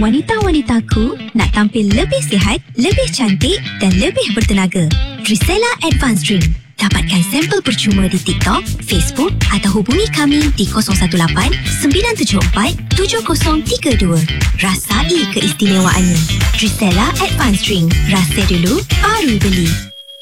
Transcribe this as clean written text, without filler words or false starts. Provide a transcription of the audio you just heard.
Wanita-wanitaku nak tampil lebih sihat, lebih cantik dan lebih bertenaga. Drisella Advanced Drink. Dapatkan sampel percuma di TikTok, Facebook atau hubungi kami di 018-974-7032. Rasai keistimewaannya. Drisella Advanced Drink. Rasa dulu, baru beli.